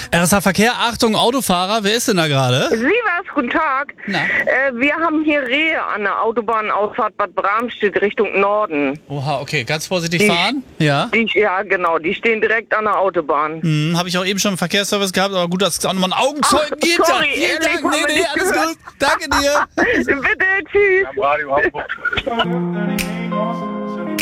RSA Verkehr, Achtung, Autofahrer, wer ist denn da gerade? Sie war's, guten Tag. Na? Wir haben hier Rehe an der Autobahnausfahrt Bad Bramstedt Richtung Norden. Oha, okay, ganz vorsichtig fahren. Ja. Ja, genau, die stehen direkt an der Autobahn. Habe ich auch eben schon einen Verkehrsservice gehabt, aber gut, dass es auch nochmal einen Augenzeugen gibt. sorry, Vielen ehrlich, Dank. haben wir Nee, nicht alles gehört. gut. Danke dir. Bitte, tschüss. Am Radio Hamburg.